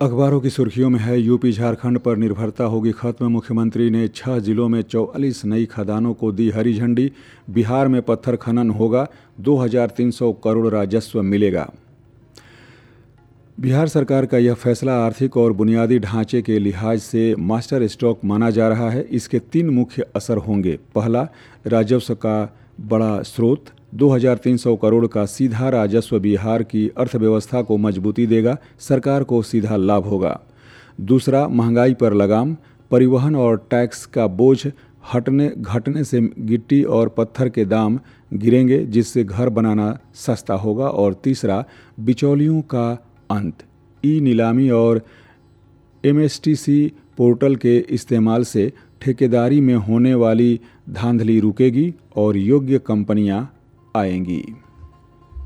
अखबारों की सुर्खियों में है यूपी झारखंड पर निर्भरता होगी खत्म। मुख्यमंत्री ने 6 जिलों में 44 नई खदानों को दी हरी झंडी। बिहार में पत्थर खनन होगा, 2300 करोड़ राजस्व मिलेगा। बिहार सरकार का यह फैसला आर्थिक और बुनियादी ढांचे के लिहाज से मास्टर स्ट्रोक माना जा रहा है। इसके 3 मुख्य असर होंगे। पहला, राजस्व का बड़ा स्रोत। 2300 करोड़ का सीधा राजस्व बिहार की अर्थव्यवस्था को मजबूती देगा, सरकार को सीधा लाभ होगा। दूसरा, महंगाई पर लगाम। परिवहन और टैक्स का बोझ घटने से गिट्टी और पत्थर के दाम गिरेंगे, जिससे घर बनाना सस्ता होगा। और तीसरा, बिचौलियों का अंत। ई नीलामी और एमएसटीसी पोर्टल के इस्तेमाल से ठेकेदारी में होने वाली धांधली रुकेगी और योग्य कंपनियां आएंगी।